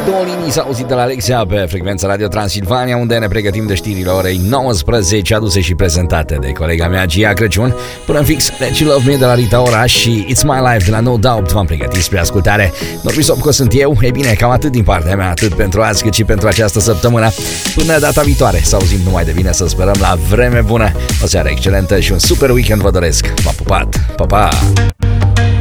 Două linii s-au auzit de la Alexia pe frecvența Radio Transilvania, unde ne pregătim de știrile orei 19, aduse și prezentate de colega mea Gia Crăciun. Până în fix, Let You Love Me de la Rita Ora și It's My Life de la No Doubt v-am pregătit spre ascultare. Norbi Sopco sunt eu. Ei bine, cam atât din partea mea, atât pentru azi cât și pentru această săptămână. Până data viitoare, să auzim numai de bine, să sperăm la vreme bună. O seară excelentă și un super weekend vă doresc. V-am pupat, pa, pa!